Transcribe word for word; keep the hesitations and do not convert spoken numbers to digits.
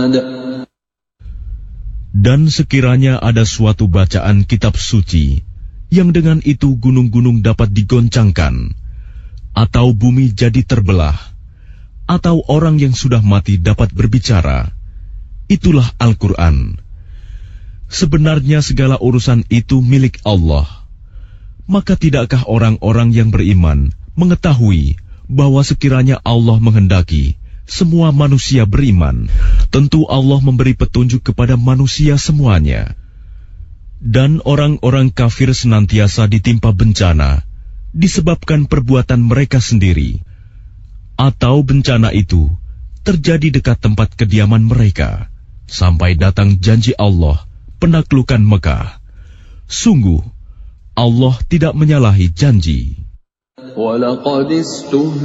Dan sekiranya ada suatu bacaan kitab suci, yang dengan itu gunung-gunung dapat digoncangkan, atau bumi jadi terbelah, atau orang yang sudah mati dapat berbicara, itulah Al-Quran. Sebenarnya segala urusan itu milik Allah. Maka tidakkah orang-orang yang beriman mengetahui bahwa sekiranya Allah menghendaki semua manusia beriman, tentu Allah memberi petunjuk kepada manusia semuanya. Dan orang-orang kafir senantiasa ditimpa bencana disebabkan perbuatan mereka sendiri, atau bencana itu terjadi dekat tempat kediaman mereka, sampai datang janji Allah penaklukan Mekah. Sungguh, Allah tidak menyalahi janji.